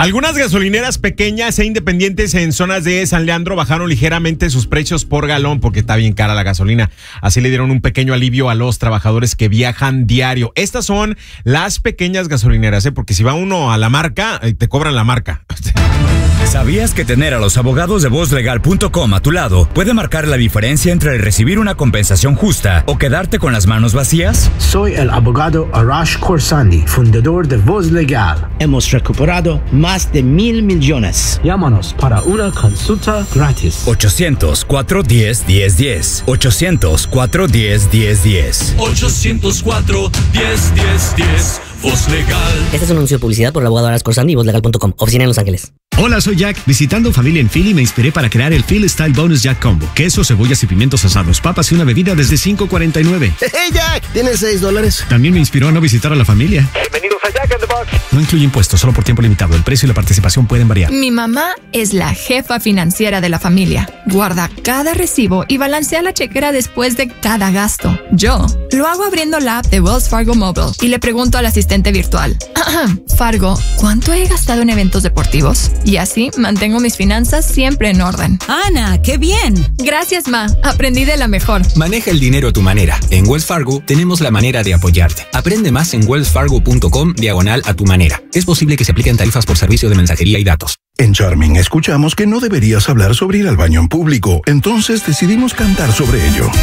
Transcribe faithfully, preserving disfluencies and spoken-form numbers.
Algunas gasolineras pequeñas e independientes en zonas de San Leandro bajaron ligeramente sus precios por galón porque está bien cara la gasolina. Así le dieron un pequeño alivio a los trabajadores que viajan diario. Estas son las pequeñas gasolineras, ¿eh? Porque si va uno a la marca, te cobran la marca. ¿Sabías que tener a los abogados de voz legal punto com a tu lado puede marcar la diferencia entre recibir una compensación justa o quedarte con las manos vacías? Soy el abogado Arash Khorsandi, fundador de Voz Legal. Hemos recuperado más de mil millones. Llámanos para una consulta gratis. ochocientos, cuatro uno cero, uno cero uno cero. ochocientos, cuatro uno cero, uno cero uno cero. ochocientos cuatro, diez, diez, diez. Voz Legal. Este es un anuncio de publicidad por el abogado Arash Khorsandi y voz legal punto com. Oficina en Los Ángeles. Hola, soy Jack. Visitando familia en Philly me inspiré para crear el Philly Style Bonus Jack Combo. Queso, cebollas y pimientos asados, papas y una bebida desde cinco cuarenta y nueve. ¡Hey, Jack! ¿Tienes seis dólares? También me inspiró a no visitar a la familia. Bienvenidos a Jack in the Box. No incluye impuestos, solo por tiempo limitado. El precio y la participación pueden variar. Mi mamá es la jefa financiera de la familia. Guarda cada recibo y balancea la chequera después de cada gasto. Yo lo hago abriendo la app de Wells Fargo Mobile y le pregunto al asistente virtual. Fargo, ¿cuánto he gastado en eventos deportivos? Y así mantengo mis finanzas siempre en orden. Ana, ¡qué bien! Gracias, Ma. Aprendí de la mejor. Maneja el dinero a tu manera. En Wells Fargo tenemos la manera de apoyarte. Aprende más en wells fargo punto com diagonal a tu manera. Es posible que se apliquen tarifas por servicio de mensajería y datos. En Charming escuchamos que no deberías hablar sobre ir al baño en público. Entonces decidimos cantar sobre ello.